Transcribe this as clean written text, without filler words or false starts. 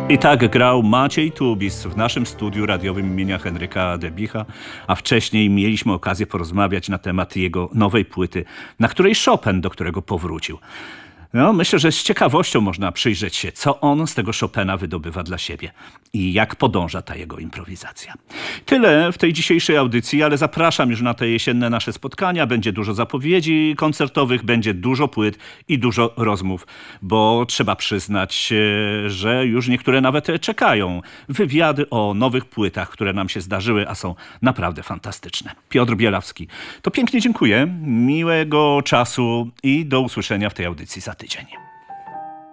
I tak grał Maciej Tubis w naszym studiu radiowym imienia Henryka Debicha, a wcześniej mieliśmy okazję porozmawiać na temat jego nowej płyty, na której Chopin, do którego powrócił. No, myślę, że z ciekawością można przyjrzeć się, co on z tego Chopina wydobywa dla siebie i jak podąża ta jego improwizacja. Tyle w tej dzisiejszej audycji, ale zapraszam już na te jesienne nasze spotkania. Będzie dużo zapowiedzi koncertowych, będzie dużo płyt i dużo rozmów, bo trzeba przyznać, że już niektóre nawet czekają. Wywiady o nowych płytach, które nam się zdarzyły, a są naprawdę fantastyczne. Piotr Bielawski. To pięknie dziękuję, miłego czasu i do usłyszenia w tej audycji za tydzień.